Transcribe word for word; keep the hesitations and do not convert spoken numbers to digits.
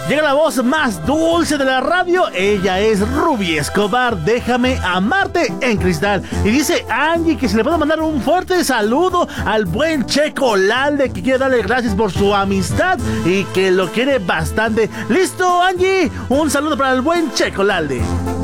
Llega la voz más dulce de la radio. Ella es Ruby Escobar, Déjame Amarte en Cristal. Y dice Angie que se le puede mandar un fuerte saludo al buen Checo Lalde, que quiere darle gracias por su amistad y que lo quiere bastante. ¿Listo, Angie? Un saludo para el buen Checo Lalde.